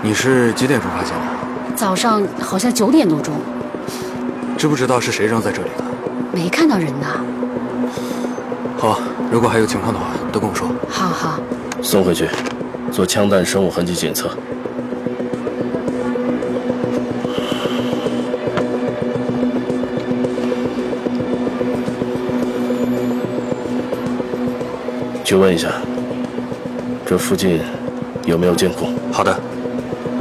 你是几点钟发现的？ 早上好像9点多钟。 知不知道是谁扔在这里的？ 没看到人呢。 好，如果还有情况的话，都跟我说。 好好。 送回去，做枪弹生物痕迹检测。去问一下，这附近有没有监控？ 好的。